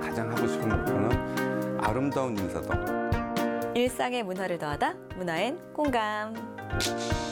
가장 하고 싶은 목표는 아름다운 인사동. 일상의 문화를 더하다 문화엔 공감.